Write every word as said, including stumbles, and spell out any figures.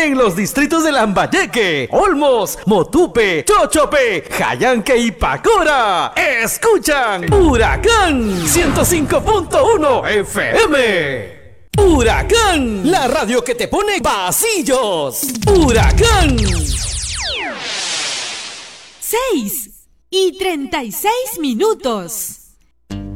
en los distritos de Lambayeque, Olmos, Motupe, Chochope, Jayanque y Pacora. Escuchan Huracán ciento cinco punto uno F M. Huracán, la radio que te pone pasillos. Huracán. Seis y treinta y seis minutos.